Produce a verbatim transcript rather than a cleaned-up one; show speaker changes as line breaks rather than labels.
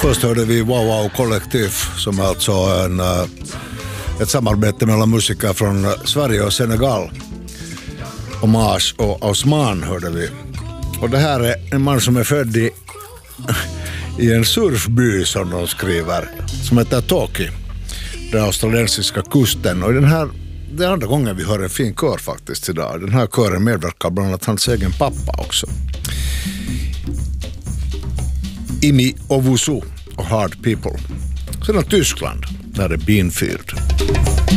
Först hörde vi Wow Wow Kollektiv som är alltså en, ett samarbete mellan musiker från Sverige och Senegal. Hommage och Osman hörde vi. Och det här är en man som är född i, i en surfby som de skriver, som heter Toki, den australiensiska kusten. Och den här, det är andra gången vi hör en fin kör faktiskt idag. Den här kören medverkar bland annat hans egen pappa också. Imi Owusu och Hard People. Sedan Tyskland, där är Beanfield.